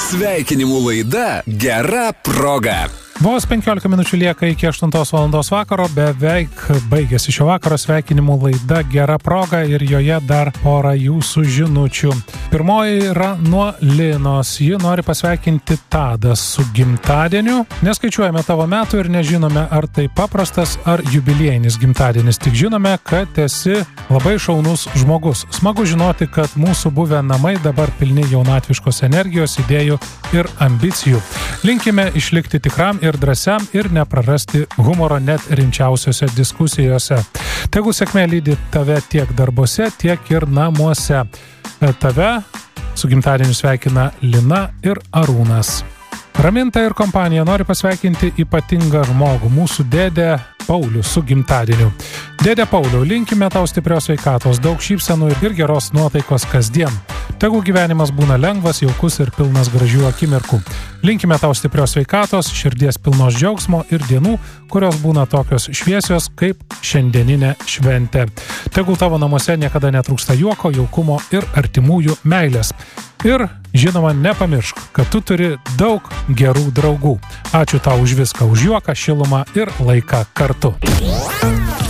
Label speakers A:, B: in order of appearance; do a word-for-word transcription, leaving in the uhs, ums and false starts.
A: Sveikinimų laida Gera proga.
B: Vos penkiolika minučių lieka iki aštuntos valandos vakaro, beveik baigėsi šio vakaro sveikinimų laida Gera proga ir joje dar porą jūsų žinučių. Pirmoji yra nuo Linos. Ji nori pasveikinti Tadą su gimtadieniu. Neskaičiuojame tavo metų ir nežinome, ar tai paprastas ar jubiliejinis gimtadienis. Tik žinome, kad esi labai šaunus žmogus. Smagu žinoti, kad mūsų buvę namai dabar pilni jaunatviškos energijos, idėjų ir ambicijų. Linkime išlikti tikram ir drąsiam ir neprarasti humoro net rimčiausiose diskusijose. Tegu sėkmė lydi tave tiek darbuose, tiek ir namuose. Tave su gimtadieniu sveikina Lina ir Arūnas. Raminta ir kompanija nori pasveikinti ypatingą žmogų, mūsų dėdę Paulių su gimtadieniu. Dėdė Pauliau, linkime tau stiprios sveikatos, daug šypsenų ir geros nuotaikos kasdien. Tegu gyvenimas būna lengvas, jaukus ir pilnas gražių akimirkų. Linkime tau stiprios sveikatos, širdies pilnos džiaugsmo ir dienų, kurios būna tokios šviesios kaip šiandieninė šventė. Tegul tavo namuose niekada netrūksta juoko, jaukumo ir artimųjų meilės. Ir, žinoma, nepamiršk, kad tu turi daug gerų draugų. Ačiū tau už viską, už juoką, šilumą ir laiką kartu.